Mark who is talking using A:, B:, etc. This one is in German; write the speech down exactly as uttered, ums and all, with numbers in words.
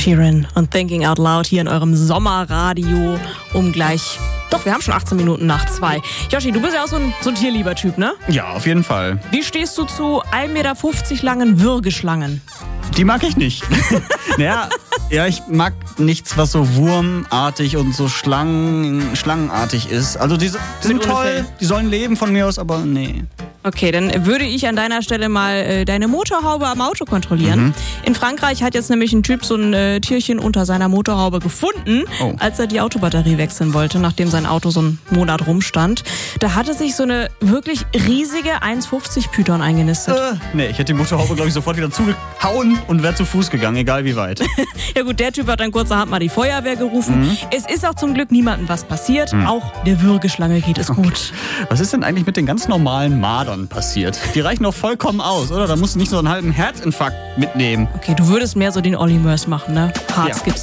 A: Sheeran und Thinking Out Loud hier in eurem Sommerradio um gleich... Doch, wir haben schon achtzehn Minuten nach zwei. Joshi, du bist ja auch so ein, so ein tierlieber Typ, ne?
B: Ja, auf jeden Fall.
A: Wie stehst du zu ein Meter fünfzig langen Würgeschlangen?
B: Die mag ich nicht. naja, ja, ich mag nichts, was so wurmartig und so Schlangen, schlangenartig ist. Also die, die sind toll, die sollen leben von mir aus, aber nee.
A: Okay, dann würde ich an deiner Stelle mal äh, deine Motorhaube am Auto kontrollieren. Mhm. In Frankreich hat jetzt nämlich ein Typ so ein äh, Tierchen unter seiner Motorhaube gefunden, oh. als er die Autobatterie wechseln wollte, nachdem sein Auto so einen Monat rumstand. Da hatte sich so eine wirklich riesige eins fünfzig Python eingenistet.
B: Äh, nee, ich hätte die Motorhaube, glaube ich, sofort wieder zugehauen und wäre zu Fuß gegangen, egal wie weit.
A: Ja gut, der Typ hat dann kurzerhand mal die Feuerwehr gerufen. Mhm. Es ist auch zum Glück niemandem was passiert. Mhm. Auch der Würgeschlange geht es okay. gut.
B: Was ist denn eigentlich mit den ganz normalen Mardern passiert? Die reichen doch vollkommen aus, oder? Da musst du nicht so einen halben Herzinfarkt mitnehmen.
A: Okay, du würdest mehr so den Olli Mörs machen, ne? Harz ja. gibt's